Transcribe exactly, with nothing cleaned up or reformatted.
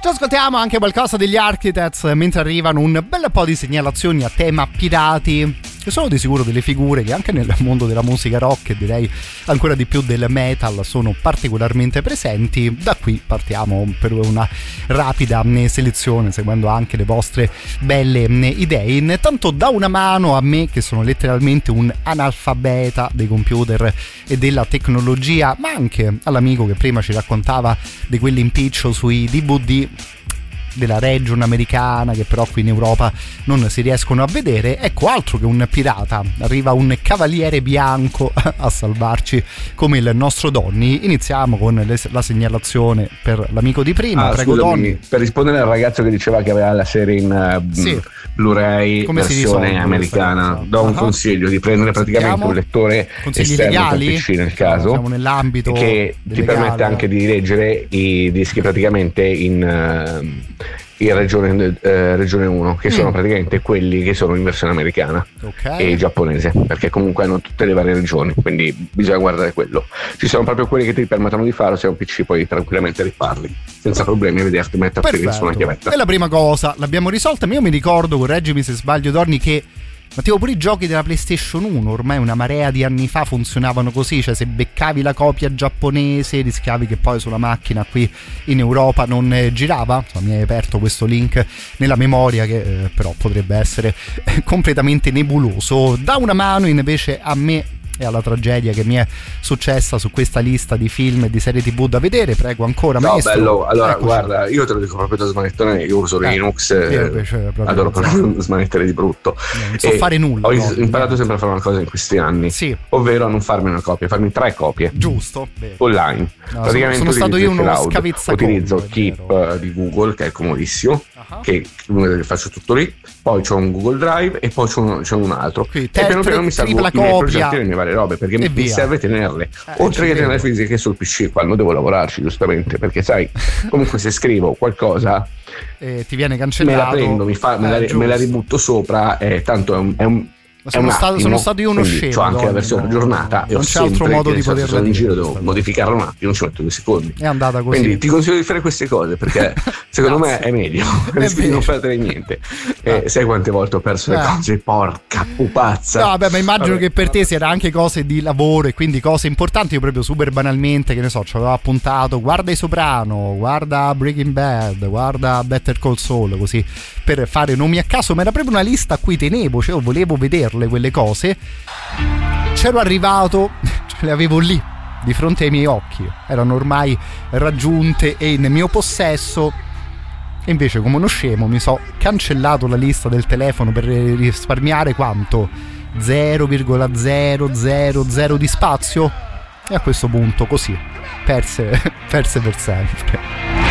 Ci ascoltiamo anche qualcosa degli Architects mentre arrivano un bel po' di segnalazioni a tema pirati, che sono di sicuro delle figure che anche nel mondo della musica rock e direi ancora di più del metal sono particolarmente presenti. Da qui partiamo per una rapida selezione seguendo anche le vostre belle idee. Intanto da una mano a me che sono letteralmente un analfabeta dei computer e della tecnologia, ma anche all'amico che prima ci raccontava di quell'impiccio sui D V D della region americana che però qui in Europa non si riescono a vedere. Ecco, altro che un pirata, arriva un cavaliere bianco a salvarci come il nostro Donny. Iniziamo con le, la segnalazione per l'amico di prima. ah, Prego, scusami, Donny. Per rispondere al ragazzo che diceva che aveva la serie in uh, sì. Blu-ray come versione americana, do un uh-huh. consiglio di prendere praticamente Sentiamo. un lettore Consigli esterno con legali? P C nel caso, siamo nell'ambito che ti legale. permette anche di leggere i dischi praticamente in uh, in regione, eh, regione uno, che mm. sono praticamente quelli che sono in versione americana okay. e giapponese, perché comunque hanno tutte le varie regioni, quindi bisogna guardare quello. Ci sono proprio quelli che ti permettono di farlo, se hai un P C puoi tranquillamente rifarli senza problemi e vederti metterti su una chiavetta. E la prima cosa l'abbiamo risolta, ma io mi ricordo, correggimi se sbaglio Donny, che ma tipo pure i giochi della PlayStation uno ormai una marea di anni fa funzionavano così, cioè se beccavi la copia giapponese rischiavi che poi sulla macchina qui in Europa non eh, girava. Insomma, mi hai aperto questo link nella memoria che eh, però potrebbe essere eh, completamente nebuloso. Da una mano invece a me e alla tragedia che mi è successa su questa lista di film e di serie tv da vedere. Prego ancora, no, maestro. Bello, allora Eccoci. Guarda, io te lo dico proprio da smanettone, io uso eh, Linux, eh, adoro proprio smanettere di brutto, no, non so e fare nulla, ho no, imparato niente. sempre a fare una cosa in questi anni, sì. ovvero a non farmi una copia, farmi tre copie giusto bene. online. No, praticamente sono, sono stato io uno cloud. scavezzacopie, Utilizzo Keep di Google, che è comodissimo, uh-huh. che faccio tutto lì, poi c'ho un Google Drive e poi c'è un, c'è un altro Qui, e piano piano mi salvo i miei copia. progetti e le mie varie robe, perché mi, mi serve tenerle, eh, oltre che tenerle fisiche sul P C quando devo lavorarci, giustamente, perché sai, comunque se scrivo qualcosa eh, ti viene cancellato, me la prendo, mi fa, me, eh, la, me la ributto sopra, e tanto è un, è un sono, stato, attimo, sono stato io uno scemo. C'ho anche Donny, la versione no, aggiornata e non ho c'è altro modo di poterla sono in giro, devo cosa. modificarla un attimo, ci metto due secondi. È andata così. Quindi ti consiglio di fare queste cose, perché secondo me è meglio, rischi di non perdere niente. E sai quante volte ho perso le eh. cose? Porca pupazza. No, vabbè, ma immagino vabbè, che per vabbè. te siano anche cose di lavoro e quindi cose importanti. Io proprio super banalmente, che ne so, ci avevo appuntato guarda I Soprano, guarda Breaking Bad, guarda Better Call Saul, così per fare nomi a caso, ma era proprio una lista a cui tenevo, cioè volevo vederle quelle cose. C'ero arrivato, ce le avevo lì di fronte ai miei occhi, erano ormai raggiunte e in mio possesso, e invece come uno scemo mi so cancellato la lista del telefono per risparmiare quanto? zero virgola zero zero zero di spazio, e a questo punto così perse, perse per sempre.